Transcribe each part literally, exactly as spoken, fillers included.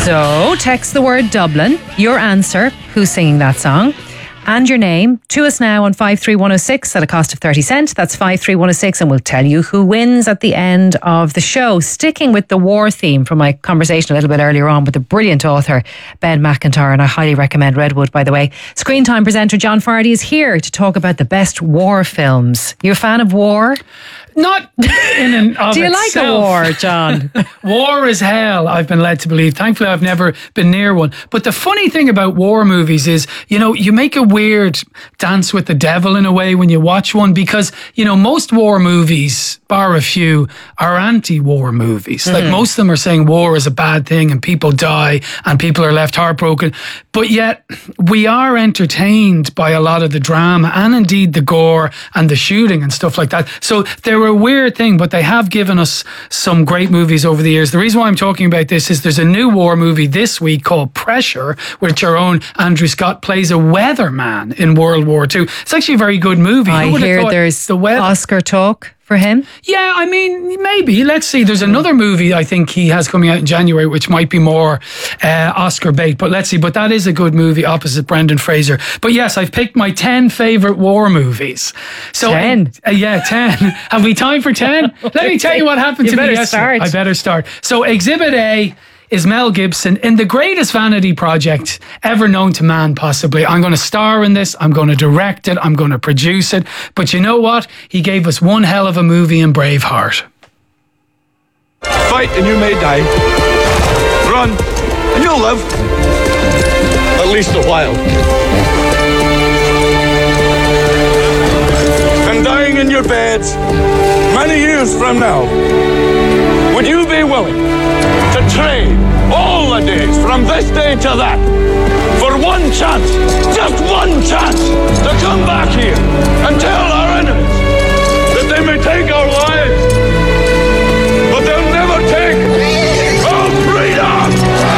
So, text the word Dublin, your answer, who's singing that song, and your name to us now on five three one oh six at a cost of thirty cents. That's five three one oh six, and we'll tell you who wins at the end of the show. Sticking with the war theme from my conversation a little bit earlier on with the brilliant author Ben McIntyre, and I highly recommend Redwood, by the way. Screen Time presenter John Fardy is here to talk about the best war films. You a fan of war? Not in and of Do you itself. like a war, John? War is hell, I've been led to believe. Thankfully, I've never been near one. But the funny thing about war movies is, you know, you make a weird dance with the devil in a way when you watch one, because, you know, most war movies, bar a few, are anti-war movies. Mm-hmm. Like, most of them are saying war is a bad thing and people die and people are left heartbroken. But yet, we are entertained by a lot of the drama and indeed the gore and the shooting and stuff like that. So they're a weird thing, but they have given us some great movies over the years. The reason why I'm talking about this is there's a new war movie this week called Pressure, which our own Andrew Scott plays a weatherman in World War Two. It's actually a very good movie. I hear there's the weather- Oscar talk for him. Yeah, I mean, maybe. Let's see. There's another movie I think he has coming out in January, which might be more uh, Oscar bait, but let's see. But that is a good movie opposite Brendan Fraser. But yes, I've picked my ten favourite war movies. So, ten? Uh, yeah, ten. Have we time for ten? Let me tell you what happened you to me better yesterday. Start. I better start. So Exhibit A is Mel Gibson in the greatest vanity project ever known to man, possibly. I'm going to star in this. I'm going to direct it. I'm going to produce it. But you know what? He gave us one hell of a movie in Braveheart. Fight and you may die. Run and you'll live. At least a while. And dying in your beds many years from now, would you be willing to trade all the days from this day to that for one chance, just one chance, to come back here and tell our enemies that they may take our lives, but they'll never take our freedom?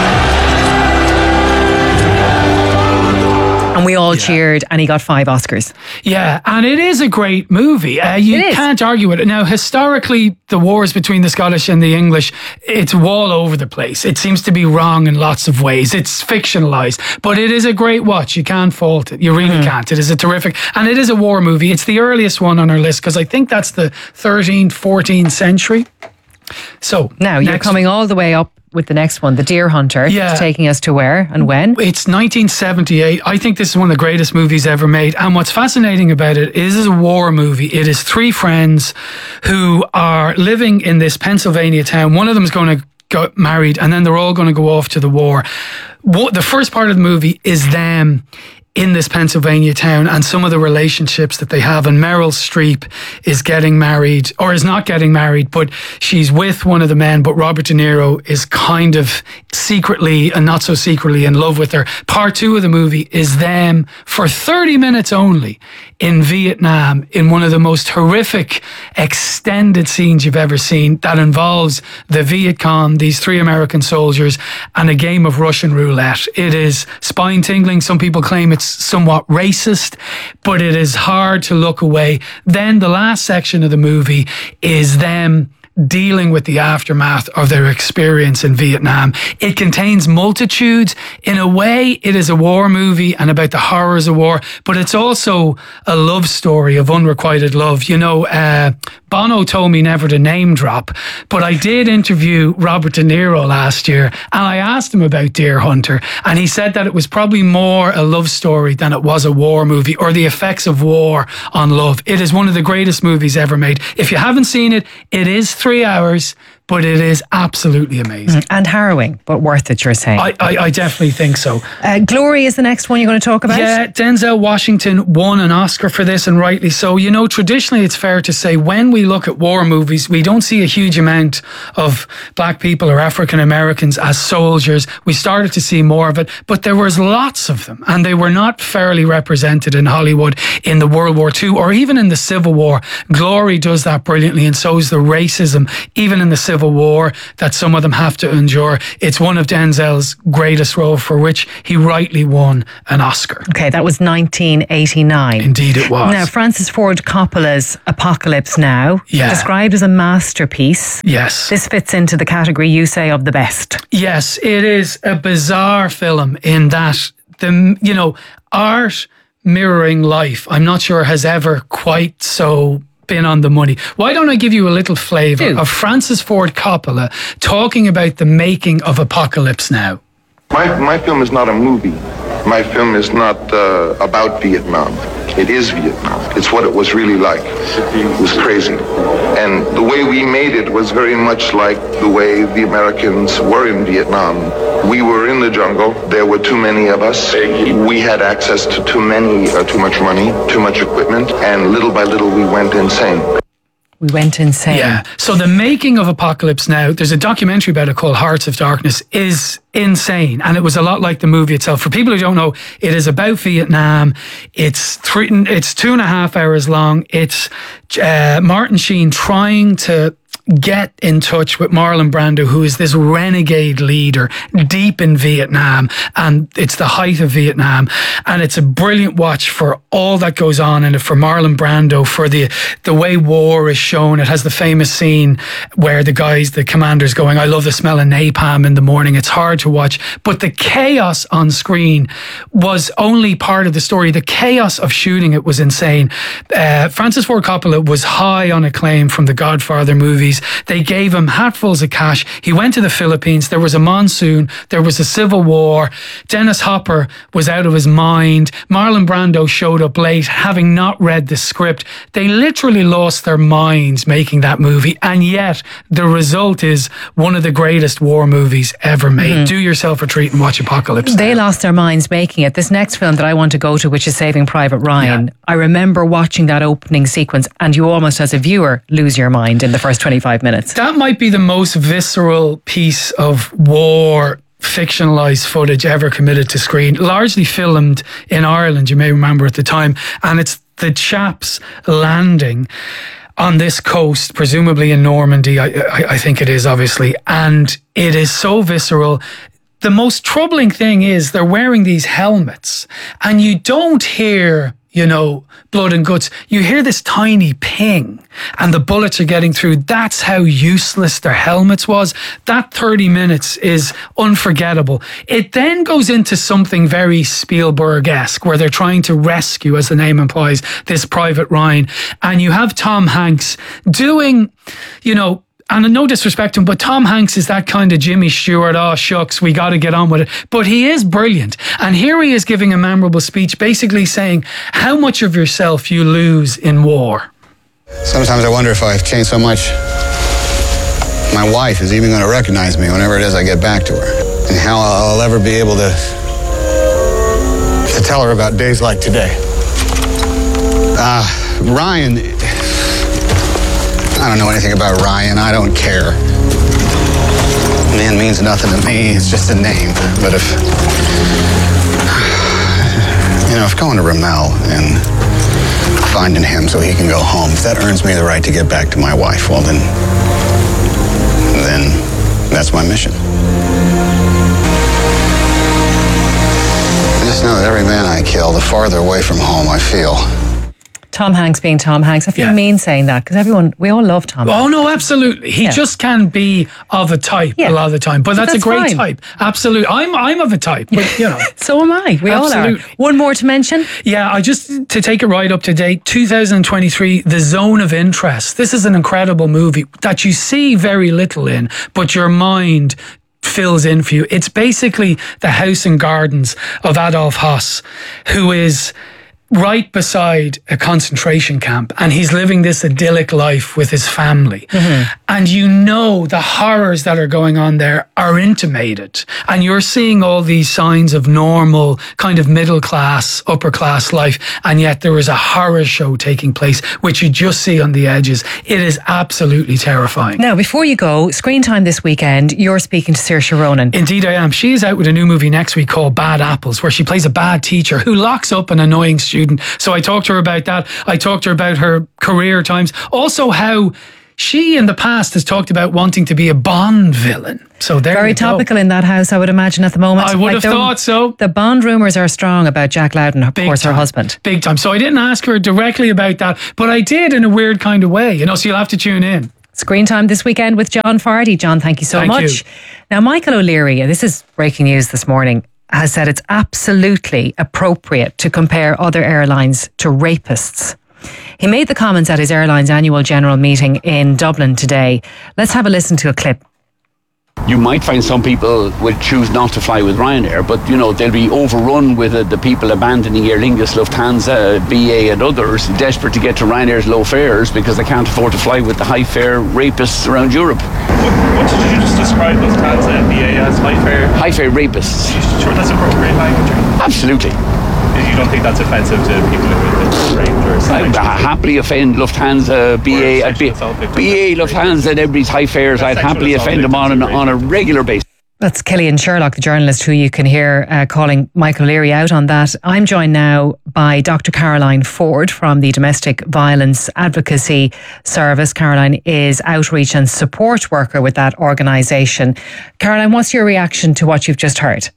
And we all Yeah. cheered, and he got five Oscars. Yeah, and it is a great movie. Uh, you It is. can't argue with it. Now, historically, the wars between the Scottish and the English, it's all over the place. It seems to be wrong in lots of ways. It's fictionalized, but it is a great watch. You can't fault it. You really Mm-hmm. can't. It is a terrific, and it is a war movie. It's the earliest one on our list because I think that's the thirteenth, fourteenth century. So Now, you're next- coming all the way up with the next one, The Deer Hunter. Yeah. It's taking us to where and when? It's nineteen seventy-eight. I think this is one of the greatest movies ever made. And what's fascinating about it is it's a war movie. It is three friends who are living in this Pennsylvania town. One of them is going to get married, and then they're all going to go off to the war. What, the first part of the movie is them in this Pennsylvania town and some of the relationships that they have. And Meryl Streep is getting married, or is not getting married, but she's with one of the men, but Robert De Niro is kind of secretly and not so secretly in love with her. Part two of the movie is them for thirty minutes only in Vietnam in one of the most horrific extended scenes you've ever seen that involves the Viet Cong, these three American soldiers, and a game of Russian roulette. It is spine tingling. Some people claim it's somewhat racist, but it is hard to look away. Then the last section of the movie is them dealing with the aftermath of their experience in Vietnam. It contains multitudes. In a way, it is a war movie and about the horrors of war, but it's also a love story of unrequited love. You know, uh, Bono told me never to name drop, but I did interview Robert De Niro last year, and I asked him about Deer Hunter, and he said that it was probably more a love story than it was a war movie, or the effects of war on love. It is one of the greatest movies ever made. If you haven't seen it, it is three hours, but it is absolutely amazing. And harrowing, but worth it, you're saying. I, I, I definitely think so. Uh, Glory is the next one you're going to talk about? Yeah, Denzel Washington won an Oscar for this, and rightly so. You know, traditionally it's fair to say when we look at war movies, we don't see a huge amount of black people or African Americans as soldiers. We started to see more of it, but there was lots of them, and they were not fairly represented in Hollywood in the World War Two or even in the Civil War. Glory does that brilliantly, and so is the racism, even in the Civil civil war that some of them have to endure. It's one of Denzel's greatest roles, for which he rightly won an Oscar. Okay, that was nineteen eighty-nine. Indeed it was. Now, Francis Ford Coppola's Apocalypse Now, Yeah. described as a masterpiece. Yes. This fits into the category, you say, of the best. Yes, it is a bizarre film in that the, you know, art mirroring life, I'm not sure has ever quite so been on the money. Why don't I give you a little flavour Do. of Francis Ford Coppola talking about the making of Apocalypse Now? My, my film is not a movie. My film is not uh, about Vietnam. It is Vietnam. It's what it was really like. It was crazy. And the way we made it was very much like the way the Americans were in Vietnam. We were in the jungle. There were too many of us. We had access to too many, uh, too much money, too much equipment, and little by little we went insane. We went insane. Yeah. So the making of Apocalypse Now, there's a documentary about it called Hearts of Darkness, is insane. And it was a lot like the movie itself. For people who don't know, it is about Vietnam. It's three, it's two and a half hours long. It's uh, Martin Sheen trying to get in touch with Marlon Brando, who is this renegade leader deep in Vietnam, and it's the height of Vietnam, and it's a brilliant watch for all that goes on in it, for Marlon Brando, for the the way war is shown. It has the famous scene where the guys, the commander's going, I love the smell of napalm in the morning. It's hard to watch, but the chaos on screen was only part of the story. The chaos of shooting it was insane. Uh, Francis Ford Coppola was high on acclaim from the Godfather movies. They gave him hatfuls of cash. He went to the Philippines. There was a monsoon. There was a civil war. Dennis Hopper was out of his mind. Marlon Brando showed up late, having not read the script. They literally lost their minds making that movie. And yet, the result is one of the greatest war movies ever made. Mm-hmm. Do yourself a treat and watch Apocalypse Now. They lost their minds making it. This next film that I want to go to, which is Saving Private Ryan, yeah. I remember watching that opening sequence, and you almost, as a viewer, lose your mind in the first twenty-five minutes. That might be the most visceral piece of war fictionalized footage ever committed to screen, largely filmed in Ireland, you may remember at the time, and it's the chaps landing on this coast, presumably in Normandy, I, I, I think it is, obviously, and it is so visceral. The most troubling thing is they're wearing these helmets, and you don't hear, you know, blood and guts. You hear this tiny ping and the bullets are getting through. That's how useless their helmets was. That thirty minutes is unforgettable. It then goes into something very Spielberg-esque, where they're trying to rescue, as the name implies, this Private Ryan. And you have Tom Hanks doing, you know, and no disrespect to him, but Tom Hanks is that kind of Jimmy Stewart, oh shucks, we got to get on with it. But he is brilliant. And here he is giving a memorable speech, basically saying how much of yourself you lose in war. Sometimes I wonder if I've changed so much, my wife is even going to recognize me whenever it is I get back to her. And how I'll ever be able to, to tell her about days like today. Uh, Ryan... I don't know anything about Ryan. I don't care. Man means nothing to me. It's just a name. But if, you know, if going to Ramel and finding him so he can go home, if that earns me the right to get back to my wife, well then, then that's my mission. I just know that every man I kill, the farther away from home I feel. Tom Hanks being Tom Hanks. I feel Yeah. mean saying that, because everyone, we all love Tom Hanks. Oh, no, absolutely. He Yeah. just can be of a type Yeah. a lot of the time. But that's, that's a great fine. type. Absolutely. I'm I'm of a type, but you know. So am I. We all Absolutely. are. One more to mention. Yeah, I just, to take it right up to date, two thousand twenty-three, The Zone of Interest. This is an incredible movie that you see very little in, but your mind fills in for you. It's basically the house and gardens of Adolf Höss, who is right beside a concentration camp, and he's living this idyllic life with his family. Mm-hmm. And you know the horrors that are going on there are intimated, and you're seeing all these signs of normal kind of middle class, upper class life, and yet there is a horror show taking place which you just see on the edges. It is absolutely terrifying. Now, before you go, screen time this weekend, you're speaking to Saoirse Ronan. Indeed I am. She is out with a new movie next week called Bad Apples, where she plays a bad teacher who locks up an annoying student. So I talked to her about that. I talked to her about her career times. Also how she in the past has talked about wanting to be a Bond villain. So there Very you go. topical in that house, I would imagine, at the moment. I would have the, thought so. The Bond rumours are strong about Jack Loudon, of Big course, time. her husband. Big time. So I didn't ask her directly about that, but I did in a weird kind of way, you know, so you'll have to tune in. Screen time this weekend with John Fardy. John, thank you so Thank much. you. Now, Michael O'Leary, and this is breaking news this morning, has said it's absolutely appropriate to compare other airlines to rapists. He made the comments at his airline's annual general meeting in Dublin today. Let's have a listen to a clip. You might find some people will choose not to fly with Ryanair, but you know they'll be overrun with uh, the people abandoning Aer Lingus, Lufthansa, B A and others, desperate to get to Ryanair's low fares because they can't afford to fly with the high fare rapists around Europe. What, what did you just describe Lufthansa and B A as? High fare? High fare rapists. Are you sure that's appropriate language? Absolutely. You don't think that's offensive to people who have been raped or something? I'd happily offend Lufthansa, B A, I'd be, B A, Lufthansa and everybody's high fares. I'd happily offend them on, an, on a regular basis. That's Killian Sherlock, the journalist who you can hear uh, calling Michael O'Leary out on that. I'm joined now by Doctor Caroline Ford from the Domestic Violence Advocacy Service. Caroline is outreach and support worker with that organisation. Caroline, what's your reaction to what you've just heard?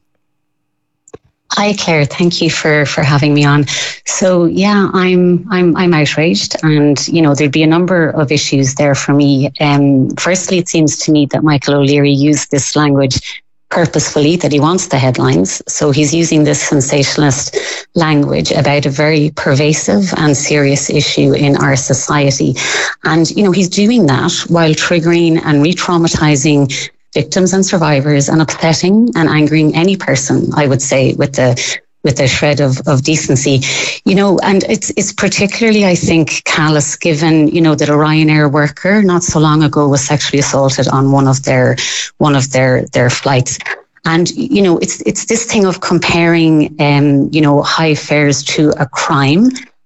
Hi Claire, thank you for, for having me on. So yeah, I'm I'm I'm outraged, and you know there'd be a number of issues there for me. Um, firstly, it seems to me that Michael O'Leary used this language purposefully, that he wants the headlines. So he's using this sensationalist language about a very pervasive and serious issue in our society, and you know he's doing that while triggering and re-traumatizing victims and survivors and upsetting and angering any person, I would say, with the with a shred of, of decency, you know, and it's it's particularly, I think, callous given, you know, that a Ryanair worker not so long ago was sexually assaulted on one of their one of their their flights. And, you know, it's it's this thing of comparing, um, you know, high fares to a crime.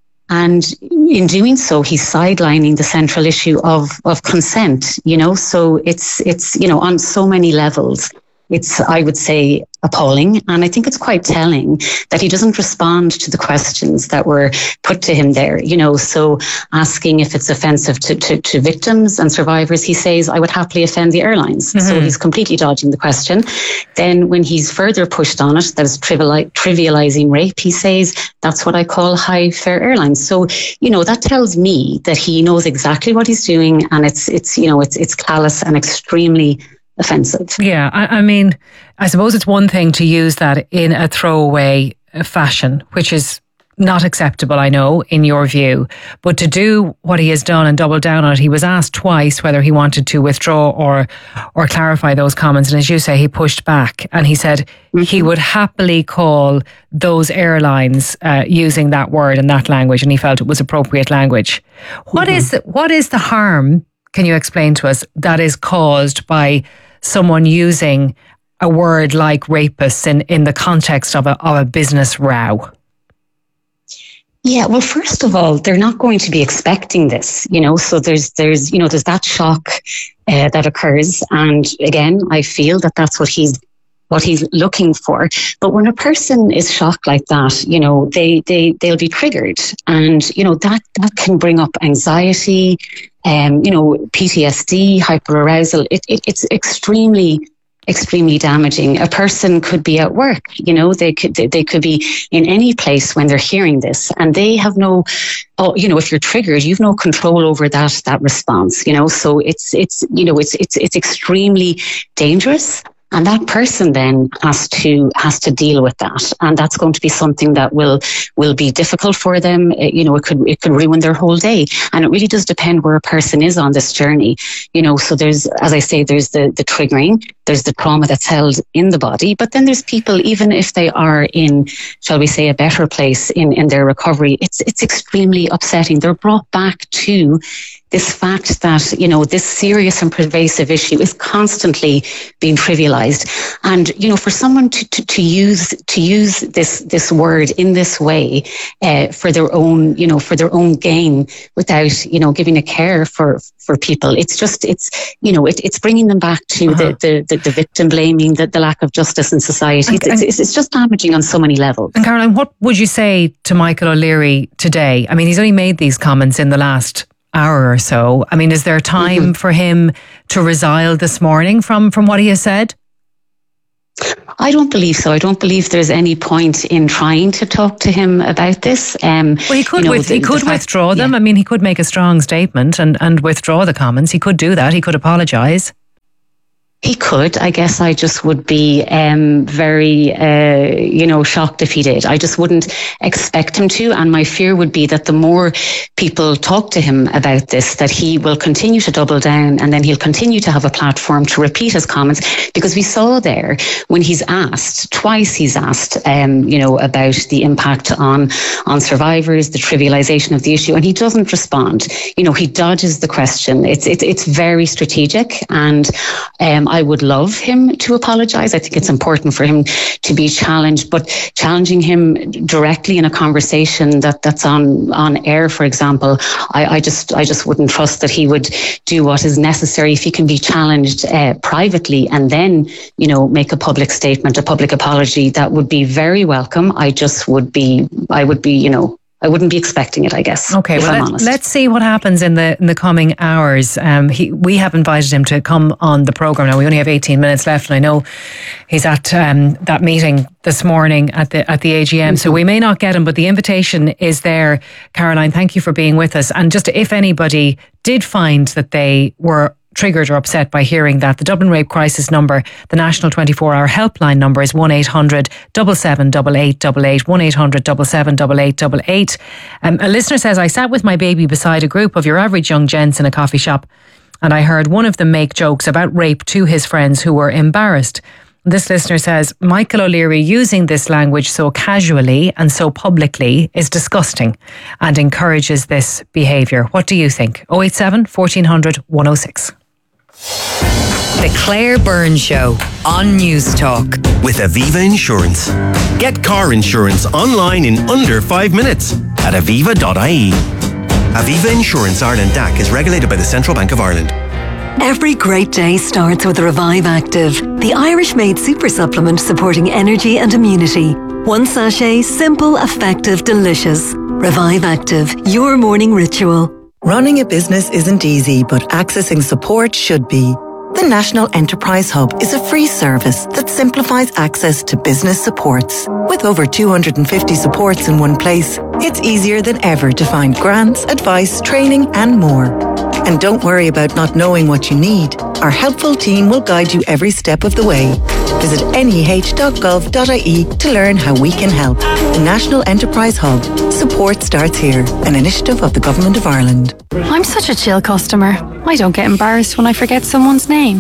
And in doing so, he's sidelining the central issue of, of consent, you know, so it's, it's, you know, on so many levels, it's, I would say, appalling. And I think it's quite telling that he doesn't respond to the questions that were put to him there, you know, so asking if it's offensive to, to, to victims and survivors, he says, I would happily offend the airlines. Mm-hmm. So he's completely dodging the question. Then when he's further pushed on it, that is triviali- trivializing rape, he says, that's what I call high fare airlines. So, you know, that tells me that he knows exactly what he's doing, and it's, it's, you know, it's, it's callous and extremely offensive. Yeah, I, I mean, I suppose it's one thing to use that in a throwaway fashion, which is not acceptable, I know, in your view. But to do what he has done and double down on it, he was asked twice whether he wanted to withdraw or or clarify those comments. And as you say, he pushed back and he said mm-hmm. he would happily call those airlines uh, using that word and that language, and he felt it was appropriate language. What mm-hmm. is what is the harm, can you explain to us, that is caused by someone using a word like rapists in, in the context of a, of a business row? Yeah, well, first of all, they're not going to be expecting this, you know, so there's, there's, you know, there's that shock uh, that occurs. And again, I feel that that's what he's, what he's looking for. But when a person is shocked like that, you know, they, they, they'll be triggered, and, you know, that, that can bring up anxiety, um, you know, P T S D, hyperarousal. It, it, it's extremely, extremely damaging. A person could be at work, you know, they could they, they could be in any place when they're hearing this, and they have no, oh, you know, if you're triggered, you've no control over that that response, you know. So it's it's you know it's it's it's extremely dangerous. And that person then has to has to deal with that, and that's going to be something that will will be difficult for them. It, you know, it could it could ruin their whole day, and it really does depend where a person is on this journey. You know, so there's, as I say, there's the the triggering, there's the trauma that's held in the body, but then there's people, even if they are in, shall we say, a better place in in their recovery, it's it's extremely upsetting. They're brought back to this fact that, you know, this serious and pervasive issue is constantly being trivialized. And, you know, for someone to, to, to use to use this this word in this way uh, for their own, you know, for their own gain, without, you know, giving a care for, for people, it's just, it's, you know, it, it's bringing them back to uh-huh. the, the, the, the victim blaming, the, the lack of justice in society. And, it's, it's, it's just damaging on so many levels. And Caroline, what would you say to Michael O'Leary today? I mean, he's only made these comments in the last hour or so. I mean, is there time mm-hmm. for him to resile this morning from, from what he has said? I don't believe so. I don't believe there's any point in trying to talk to him about this. Um, well, he could, you know, with, the, he could the fact, withdraw them. Yeah. I mean, he could make a strong statement and, and withdraw the comments. He could do that. He could apologise. He could. I guess I just would be um, very, uh, you know, shocked if he did. I just wouldn't expect him to. And my fear would be that the more people talk to him about this, that he will continue to double down, and then he'll continue to have a platform to repeat his comments. Because we saw there when he's asked, twice he's asked, um, you know, about the impact on, on survivors, the trivialization of the issue, and he doesn't respond. You know, he dodges the question. It's, it's, it's very strategic, and um, I would love him to apologise. I think it's important for him to be challenged, but challenging him directly in a conversation that, that's on, on air, for example, I, I just I just wouldn't trust that he would do what is necessary. If he can be challenged uh, privately and then, you know, make a public statement, a public apology, that would be very welcome. I just would be, I would be, you know, I wouldn't be expecting it, I guess. Okay, well, let, let's see what happens in the in the coming hours. Um, he, we have invited him to come on the programme. Now, we only have eighteen minutes left, and I know he's at um, that meeting this morning at the at the A G M, mm-hmm. so we may not get him, but the invitation is there. Caroline, thank you for being with us. And just if anybody did find that they were triggered or upset by hearing that, the Dublin Rape Crisis number, the national twenty-four hour helpline number, is one eight hundred seven seven eight eight eight eight, one eight hundred seven seven eight eight eight eight. Um, a listener says, I sat with my baby beside a group of your average young gents in a coffee shop, and I heard one of them make jokes about rape to his friends who were embarrassed. This listener says, Michael O'Leary using this language so casually and so publicly is disgusting and encourages this behaviour. What do you think? oh eight seven, fourteen hundred, one oh six. The Claire Byrne Show on News Talk. With Aviva Insurance. Get car insurance online in under five minutes at aviva dot I E. Aviva Insurance Ireland D A C is regulated by the Central Bank of Ireland. Every great day starts with Revive Active, the Irish-made super supplement supporting energy and immunity. One sachet, simple, effective, delicious. Revive Active, your morning ritual. Running a business isn't easy, but accessing support should be. The National Enterprise Hub is a free service that simplifies access to business supports. With over two hundred fifty supports in one place, it's easier than ever to find grants, advice, training, and more. And don't worry about not knowing what you need. Our helpful team will guide you every step of the way. Visit N E H dot gov dot I E to learn how we can help. The National Enterprise Hub. Support starts here. An initiative of the Government of Ireland. I'm such a chill customer. I don't get embarrassed when I forget someone's name.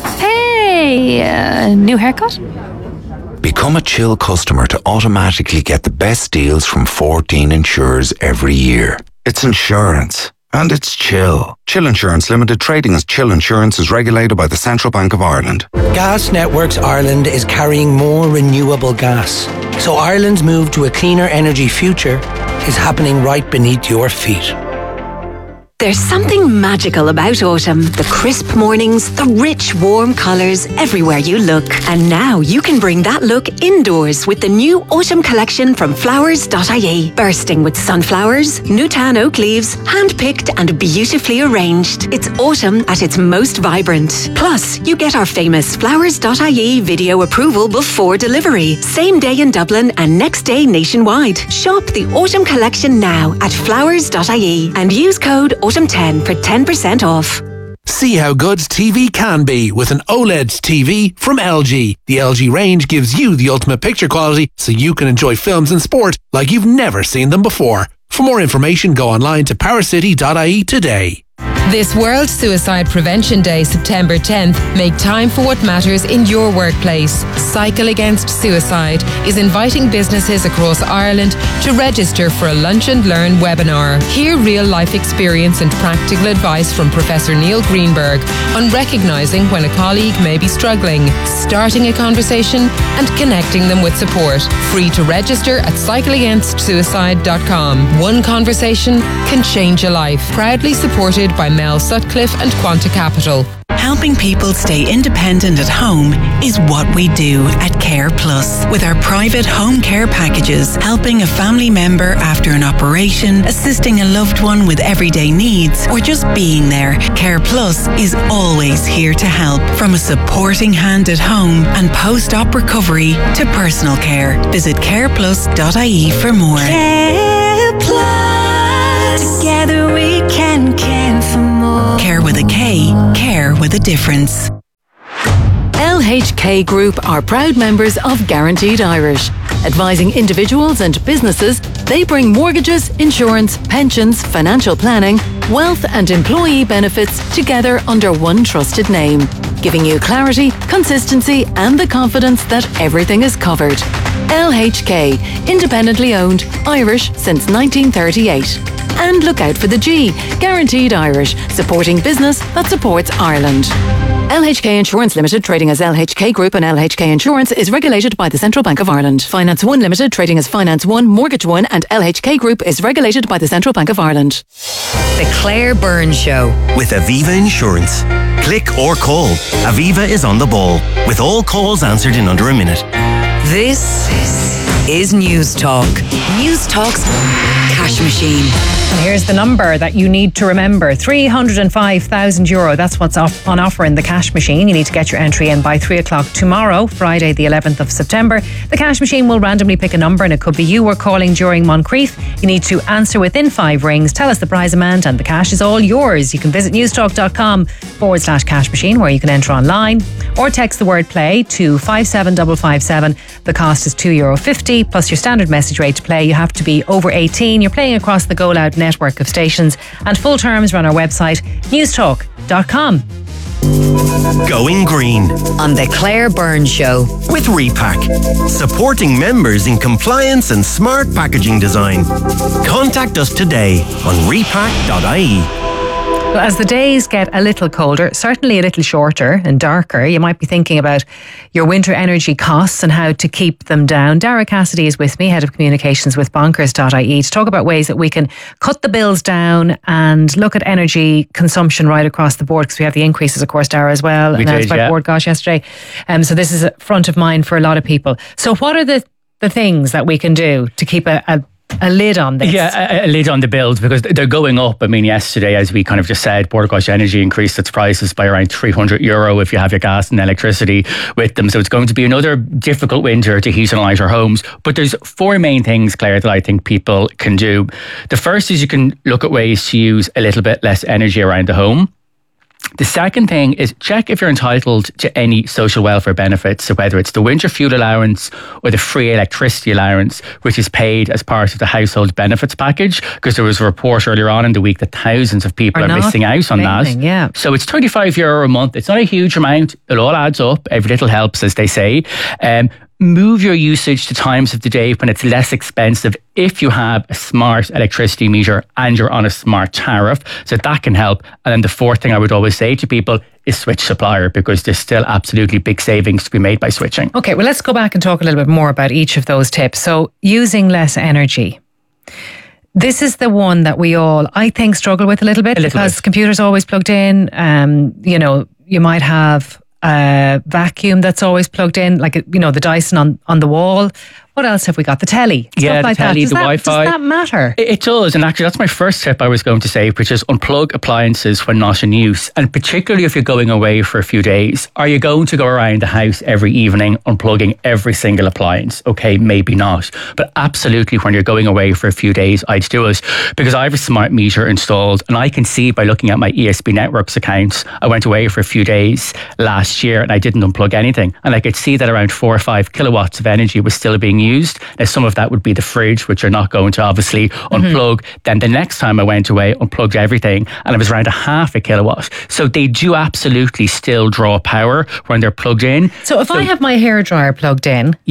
Hey, uh, new haircut? Become a chill customer to automatically get the best deals from fourteen insurers every year. It's insurance. And it's Chill. Chill Insurance Limited, trading as Chill Insurance, is regulated by the Central Bank of Ireland. Gas Networks Ireland is carrying more renewable gas. So Ireland's move to a cleaner energy future is happening right beneath your feet. There's something magical about autumn. The crisp mornings, the rich, warm colours everywhere you look. And now you can bring that look indoors with the new autumn collection from flowers dot I E. Bursting with sunflowers, Nutan oak leaves, hand-picked and beautifully arranged. It's autumn at its most vibrant. Plus, you get our famous flowers dot I E video approval before delivery. Same day in Dublin and next day nationwide. Shop the autumn collection now at flowers dot I E and use code autumn ten for ten percent off. See how good T V can be with an OLED T V from L G. The L G range gives you the ultimate picture quality so you can enjoy films and sport like you've never seen them before. For more information, go online to power city dot I E today. This World Suicide Prevention Day, September tenth, make time for what matters in your workplace. Cycle Against Suicide is inviting businesses across Ireland to register for a Lunch and Learn webinar. Hear real-life experience and practical advice from Professor Neil Greenberg on recognising when a colleague may be struggling, starting a conversation and connecting them with support. Free to register at cycle against suicide dot com. One conversation can change a life. Proudly supported by Mel Sutcliffe and Quanta Capital. How Helping people stay independent at home is what we do at Care Plus. With our private home care packages, helping a family member after an operation, assisting a loved one with everyday needs, or just being there, Care Plus is always here to help. From a supporting hand at home and post-op recovery to personal care. Visit care plus dot I E for more. Care Plus. Together we can care for more. Care with a K. Care with a difference. L H K Group are proud members of Guaranteed Irish. Advising individuals and businesses, they bring mortgages, insurance, pensions, financial planning, wealth and employee benefits together under one trusted name, giving you clarity, consistency and the confidence that everything is covered. L H K, independently owned, Irish since nineteen thirty-eight. And look out for the G, Guaranteed Irish, supporting business that supports Ireland. L H K Insurance Limited, trading as L H K Group and L H K Insurance, is regulated by the Central Bank of Ireland. Finance One Limited, trading as Finance One, Mortgage One and L H K Group, is regulated by the Central Bank of Ireland. The Claire Byrne Show. With Aviva Insurance. Click or call. Aviva is on the ball, with all calls answered in under a minute. This is News Talk. News Talk's cash machine. And here's the number that you need to remember. three hundred five thousand euro. That's what's off on offer in the cash machine. You need to get your entry in by three o'clock tomorrow, Friday the eleventh of September. The cash machine will randomly pick a number and it could be you or calling during Moncrief. You need to answer within five rings. Tell us the prize amount and the cash is all yours. You can visit newstalk.com forward slash cash machine where you can enter online or text the word play to five seven five five seven. The cost is two euro fifty plus your standard message rate to play. You have to be over eighteen. You're playing across the Go Loud network of stations and full terms are on our website newstalk dot com. Going green. On the Claire Byrne Show. With Repack. Supporting members in compliance and smart packaging design. Contact us today on repack dot I E. Well, as the days get a little colder, certainly a little shorter and darker, you might be thinking about your winter energy costs and how to keep them down. Dara Cassidy is with me, Head of Communications with bonkers dot I E, to talk about ways that we can cut the bills down and look at energy consumption right across the board, because we have the increases, of course, Dara, as well, we announced did, by yeah. Bord Gáis yesterday. Um, so this is front of mind for a lot of people. So what are the, the things that we can do to keep a, a A lid on this? Yeah, a, a lid on the bills, because they're going up. I mean, yesterday, as we kind of just said, Bord Gáis Energy increased its prices by around three hundred euro if you have your gas and electricity with them. So it's going to be another difficult winter to heat and light our homes. But there's four main things, Claire, that I think people can do. The first is you can look at ways to use a little bit less energy around the home. The second thing is check if you're entitled to any social welfare benefits. So whether it's the winter fuel allowance or the free electricity allowance, which is paid as part of the household benefits package, because there was a report earlier on in the week that thousands of people are, are missing out on anything, that. Yeah. So it's twenty-five euro a month. It's not a huge amount. It all adds up. Every little helps, as they say. Um, Move your usage to times of the day when it's less expensive if you have a smart electricity meter and you're on a smart tariff. So that can help. And then the fourth thing I would always say to people is switch supplier, because there's still absolutely big savings to be made by switching. Okay, well, let's go back and talk a little bit more about each of those tips. So using less energy. This is the one that we all, I think, struggle with a little bit, a little because bit. Computers always plugged in. Um, you know, you might have a vacuum that's always plugged in, like, you know, the Dyson on, on the wall. What else have we got? The telly. Yeah, Stuff like the telly, that. Does the that, Wi-Fi. Does that matter? It, it does. And actually, that's my first tip I was going to say, which is unplug appliances when not in use. And particularly if you're going away for a few days, are you going to go around the house every evening unplugging every single appliance? Okay, maybe not. But absolutely, when you're going away for a few days, I'd do it, because I have a smart meter installed and I can see by looking at my E S B Networks accounts, I went away for a few days last year and I didn't unplug anything. And I could see that around four or five kilowatts of energy was still being used. Now, some of that would be the fridge, which you're not going to obviously unplug. Mm-hmm. Then the next time I went away, unplugged everything, and it was around a half a kilowatt. So they do absolutely still draw power when they're plugged in. So if so, I have my hairdryer plugged in, yeah,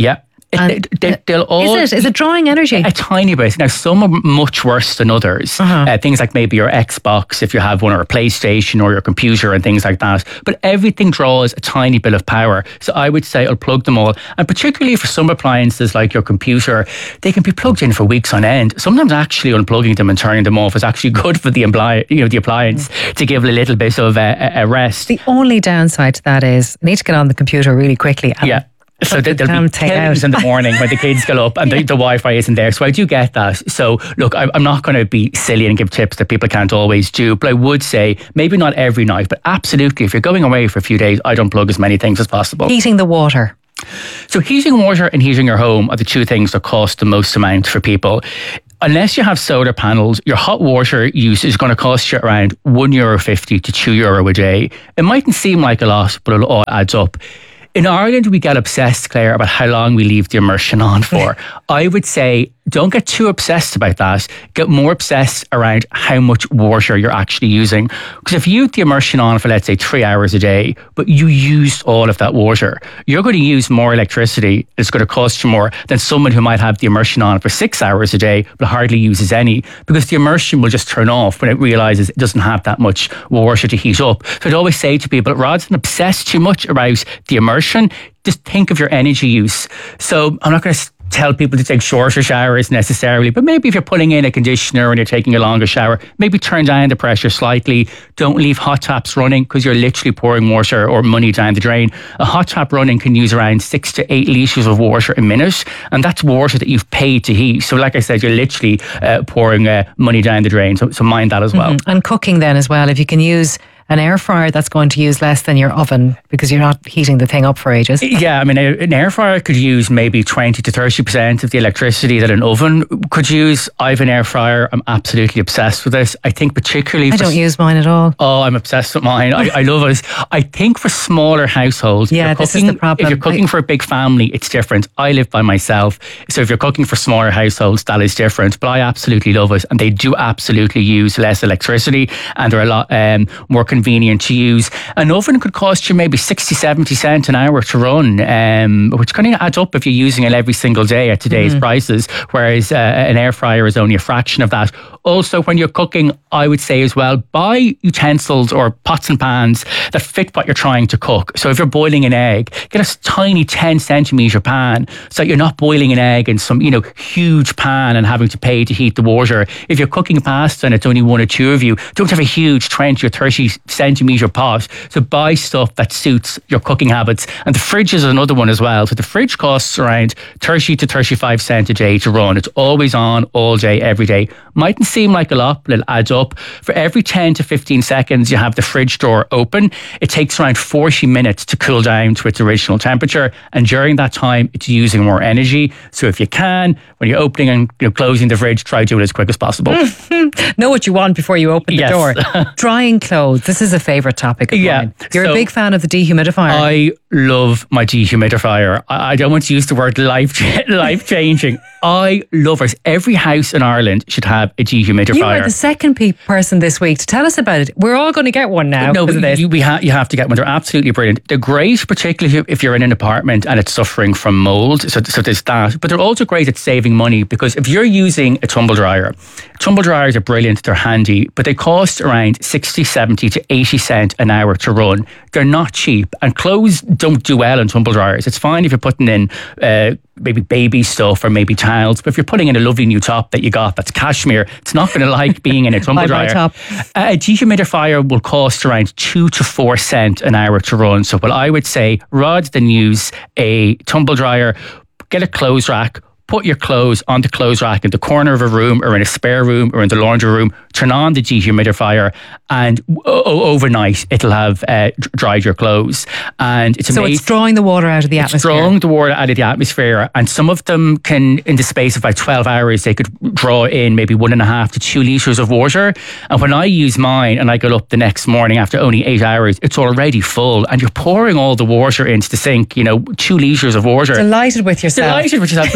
And they, they'll all, is it? Is it drawing energy? A tiny bit. Now, some are much worse than others. Uh-huh. Uh, things like maybe your Xbox, if you have one, or a PlayStation, or your computer and things like that. But everything draws a tiny bit of power. So I would say unplug them all. And particularly for some appliances like your computer, they can be plugged in for weeks on end. Sometimes actually unplugging them and turning them off is actually good for the, impli- you know, the appliance mm. to give it a little bit of a, a rest. The only downside to that is I need to get on the computer really quickly. And yeah. So there, there'll be killings in the morning when the kids get up and yeah. the, the Wi-Fi isn't there. So I do get that. So look, I, I'm not going to be silly and give tips that people can't always do, but I would say maybe not every night, but absolutely if you're going away for a few days, I'd unplug as many things as possible. Heating the water. So heating water and heating your home are the two things that cost the most amount for people. Unless you have solar panels, your hot water use is going to cost you around one euro fifty to two euro a day. It mightn't seem like a lot, but it all adds up. In Ireland, we get obsessed, Claire, about how long we leave the immersion on for. I would say don't get too obsessed about that. Get more obsessed around how much water you're actually using. Because if you have the immersion on for, let's say, three hours a day, but you used all of that water, you're going to use more electricity. It's going to cost you more than someone who might have the immersion on for six hours a day, but hardly uses any. Because the immersion will just turn off when it realizes it doesn't have that much water to heat up. So I'd always say to people, rather than obsess too much about the immersion, just think of your energy use. So I'm not going to tell people to take shorter showers necessarily, but maybe if you're putting in a conditioner and you're taking a longer shower, maybe turn down the pressure slightly. Don't leave hot taps running because you're literally pouring water or money down the drain. A hot tap running can use around six to eight litres of water a minute, and that's water that you've paid to heat. So like I said, you're literally uh, pouring uh, money down the drain. So, so mind that as well. Mm-hmm. And cooking then as well. If you can use an air fryer, that's going to use less than your oven because you're not heating the thing up for ages. Yeah, I mean, an air fryer could use maybe twenty to thirty percent of the electricity that an oven could use. I have an air fryer. I'm absolutely obsessed with this. I think particularly I for don't use mine at all. Oh, I'm obsessed with mine. I, I love it. I think for smaller households, yeah, this cooking, is the problem. If you're cooking I, for a big family, it's different. I live by myself, so if you're cooking for smaller households, that is different. But I absolutely love it, and they do absolutely use less electricity, and they're a lot um, more convenient to use. An oven could cost you maybe sixty, seventy cents an hour to run, um, which kind of adds up if you're using it every single day at today's mm. prices, whereas uh, an air fryer is only a fraction of that. Also, when you're cooking, I would say as well, buy utensils or pots and pans that fit what you're trying to cook. So if you're boiling an egg, get a tiny ten centimetre pan so you're not boiling an egg in some, you know, huge pan and having to pay to heat the water. If you're cooking pasta and it's only one or two of you, don't have a huge twenty or thirty centimetre pot. So buy stuff that suits your cooking habits. And the fridge is another one as well. So the fridge costs around thirty to thirty-five cents a day to run. It's always on all day, every day. Mightn't seem like a lot, but it adds up. For every ten to fifteen seconds you have the fridge door open, it takes around forty minutes to cool down to its original temperature. And during that time, it's using more energy. So if you can, when you're opening and you know, closing the fridge, try to do it as quick as possible. Know what you want before you open the yes. door. Drying clothes. This is a favourite topic of yeah. mine. You're so a big fan of the dehumidifier. I love my dehumidifier. I, I don't want to use the word life life changing. I love it. Every house in Ireland should have a dehumidifier. You are the second pe- person this week to tell us about it. We're all going to get one now. No, you, we ha- you have to get one. They're absolutely brilliant. They're great, particularly if you're in an apartment and it's suffering from mould. So, so there's that. But they're also great at saving money because if you're using a tumble dryer, tumble dryers are brilliant. They're handy, but they cost around sixty, seventy to eighty cents an hour to run. They're not cheap, and clothes don't do well in tumble dryers. It's fine if you're putting in uh, maybe baby stuff or maybe towels, but if you're putting in a lovely new top that you got that's cashmere, it's not going to like being in a tumble dryer. Top. A dehumidifier will cost around two to four cents an hour to run. So what I would say, rather than use a tumble dryer, get a clothes rack, put your clothes on the clothes rack in the corner of a room or in a spare room or in the laundry room, turn on the dehumidifier, and o- overnight it'll have uh, dried your clothes. And it's so amazing. It's drawing the water out of the it's atmosphere. It's drawing the water out of the atmosphere, and some of them can, in the space of about twelve hours, they could draw in maybe one and a half to two litres of water. And when I use mine and I get up the next morning after only eight hours, it's already full, and you're pouring all the water into the sink, you know, two litres of water. Delighted with yourself. Delighted with yourself. But you kind of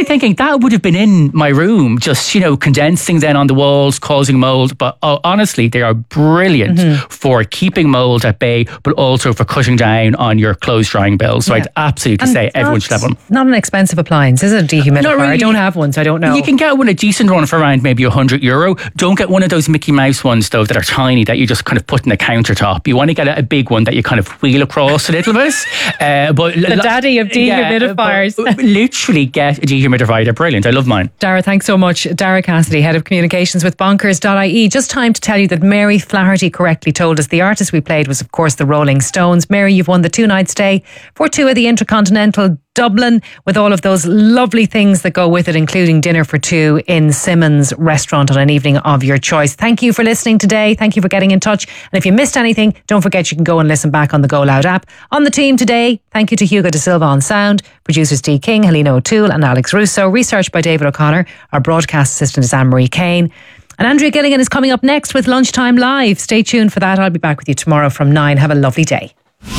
thinking that would have been in my room, just, you know, condensing then on the walls, causing mold. But oh, honestly, they are brilliant mm-hmm. for keeping mold at bay, but also for cutting down on your clothes drying bills. So yeah. I'd absolutely and say everyone should have one. Not an expensive appliance, is it? A dehumidifier. Really. I don't have one, so I don't know. You can get one a decent one for around maybe a hundred euro. Don't get one of those Mickey Mouse ones though that are tiny that you just kind of put in the countertop. You want to get a, a big one that you kind of wheel across a little bit. Uh, but the l- daddy of dehumidifiers. Yeah, literally get a dehumidifier. They're brilliant. I love mine. Dara, thanks so much. Dara Cassidy, Head of Communications with Bonkers dot I E. Just time to tell you that Mary Flaherty correctly told us the artist we played was, of course, the Rolling Stones. Mary, you've won the two-night stay for two of the Intercontinental Dublin, with all of those lovely things that go with it, including dinner for two in Simmons Restaurant on an evening of your choice. Thank you for listening today. Thank you for getting in touch. And if you missed anything, don't forget you can go and listen back on the Go Loud app. On the team today, thank you to Hugo De Silva on sound, producers Dee King, Helena O'Toole and Alex Russo, research by David O'Connor. Our broadcast assistant is Anne-Marie Kane. And Andrea Gilligan is coming up next with Lunchtime Live. Stay tuned for that. I'll be back with you tomorrow from nine. Have a lovely day.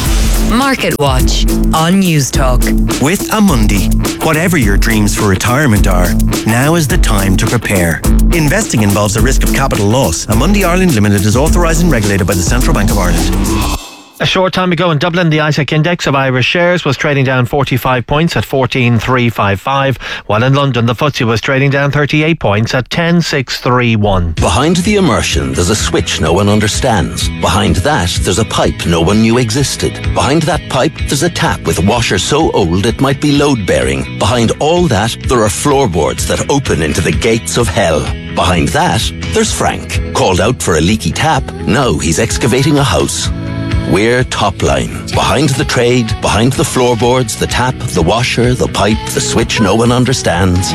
Market Watch on News Talk. With Amundi, whatever your dreams for retirement are, now is the time to prepare. Investing involves a risk of capital loss. Amundi Ireland Limited is authorised and regulated by the Central Bank of Ireland. A short time ago in Dublin, the I S E C index of Irish shares was trading down forty-five points at fourteen three fifty-five, while in London the F T S E was trading down thirty-eight points at ten six thirty-one. Behind the immersion, there's a switch no one understands. Behind that, there's a pipe no one knew existed. Behind that pipe, there's a tap with a washer so old it might be load-bearing. Behind all that, there are floorboards that open into the gates of hell. Behind that, there's Frank. Called out for a leaky tap, now he's excavating a house. We're Topline. Behind the trade, behind the floorboards, the tap, the washer, the pipe, the switch no one understands.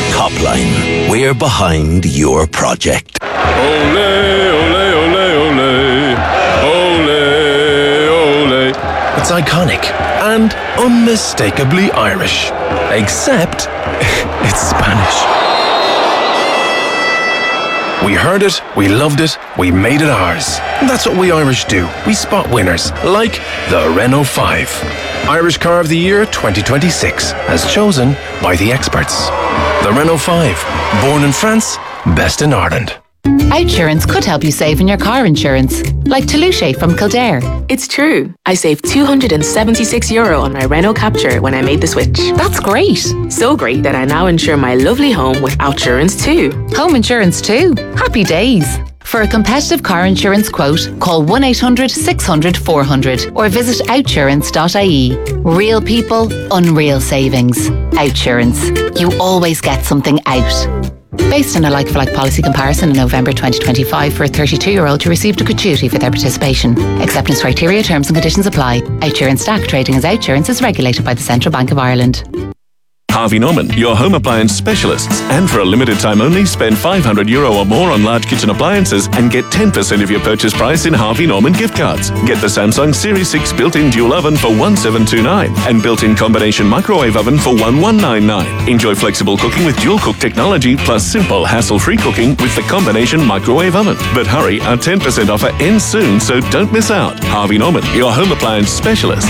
Topline. We're behind your project. Ole, ole, ole, ole. Ole, ole. It's iconic and unmistakably Irish. Except it's Spanish. We heard it, we loved it, we made it ours. And that's what we Irish do. We spot winners, like the Renault five. Irish Car of the Year twenty twenty-six, as chosen by the experts. The Renault five, born in France, best in Ireland. Outsurance could help you save in your car insurance, like Toulouse from Kildare. It's true. I saved two hundred seventy-six euro on my Renault Capture when I made the switch. That's great. So great that I now insure my lovely home with Outsurance too. Home insurance too. Happy days. For a competitive car insurance quote, call one eight hundred six hundred four hundred or visit outsurance dot I E. Real people, unreal savings. Outsurance. You always get something out. Based on a like-for-like policy comparison in November twenty twenty-five for a thirty-two-year-old who received a gratuity for their participation. Acceptance criteria, terms and conditions apply. Outsurance D A C trading as Outsurance is regulated by the Central Bank of Ireland. Harvey Norman, your home appliance specialists. And for a limited time only, spend five hundred euro or more on large kitchen appliances and get ten percent of your purchase price in Harvey Norman gift cards. Get the Samsung Series six built-in dual oven for one seven two nine and built-in combination microwave oven for one one nine nine. Enjoy flexible cooking with dual cook technology plus simple hassle-free cooking with the combination microwave oven. But hurry, our ten percent offer ends soon, so don't miss out. Harvey Norman, your home appliance specialists.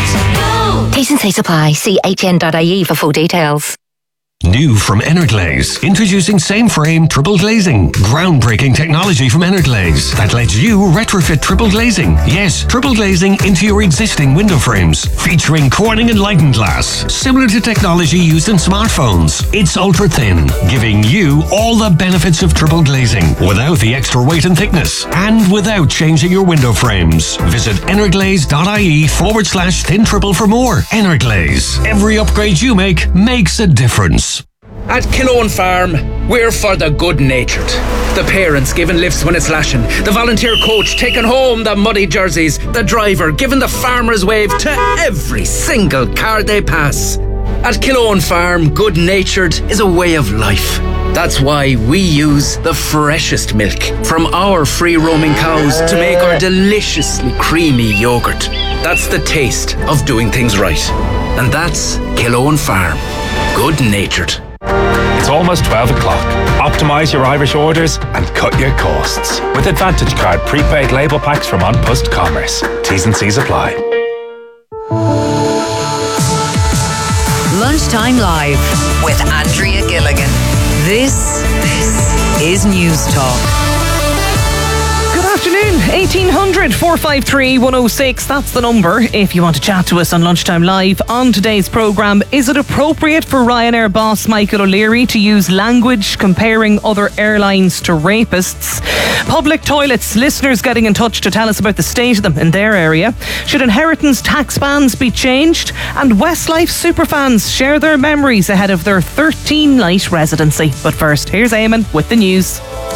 T's and C's apply. See H N dot I E for full details. New from Energlaze. Introducing same frame triple glazing. Groundbreaking technology from Energlaze that lets you retrofit triple glazing. Yes, triple glazing into your existing window frames. Featuring Corning Enlightened glass. Similar to technology used in smartphones. It's ultra thin, giving you all the benefits of triple glazing without the extra weight and thickness. And without changing your window frames. Visit energlaze dot I E forward slash thin triple for more. Energlaze. Every upgrade you make makes a difference. At Killowen Farm, we're for the good-natured. The parents giving lifts when it's lashing. The volunteer coach taking home the muddy jerseys. The driver giving the farmer's wave to every single car they pass. At Killowen Farm, good-natured is a way of life. That's why we use the freshest milk from our free-roaming cows to make our deliciously creamy yoghurt. That's the taste of doing things right. And that's Killowen Farm. Good-natured. It's almost twelve o'clock. Optimise your Irish orders and cut your costs. With Advantage Card prepaid label packs from On Post Commerce. T's and C's apply. Lunchtime Lunchtime Live with Andrea Gilligan. This, this is News Talk. Good afternoon. eighteen hundred, four five three, one oh six. That's the number if you want to chat to us on Lunchtime Live. On today's programme, is it appropriate for Ryanair boss Michael O'Leary to use language comparing other airlines to rapists? Public toilets, listeners getting in touch to tell us about the state of them in their area. Should inheritance tax bans be changed? And Westlife superfans share their memories ahead of their thirteen-night residency. But first, here's Eamon with the news.